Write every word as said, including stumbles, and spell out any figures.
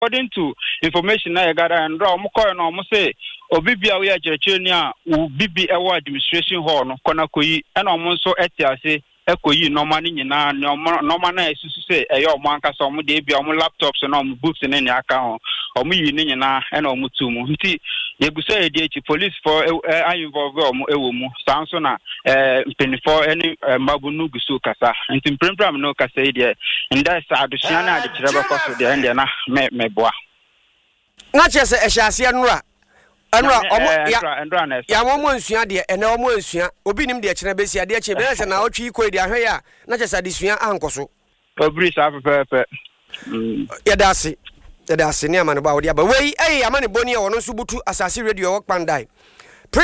according to information I got and draw mo koy no mo say obi bia we akyerɛkyerɛ ni a obi bi ɛwɔ administration hall no kɔna koyi ɛna ɔmo nso ɛte ase ekoyi normal ni nyina normal na esusu se eyo omo ankasa omo de bia omo laptops na omo books ne ne aka ho omo yi ni nyina e na omo tumu nti yegusa e de chi police for I involve omo ewo mu sanso na eh mpenifo ene mabunu gusu kasa nti mprempram no kasa e de nda sa adusua na ade kireba koso de ende na me meboa na chese ehyaase nura Anra omo ya ya momo nsua de ene omo nsua obi nim de kyena besi ade kye be na se na otwi iko de ahwe ya na kyesa de sua ankoso obri sa pepepe ya dase ya dase ne amane ba wo de aba wei eh amane boni e wono so butu asase radio work pandai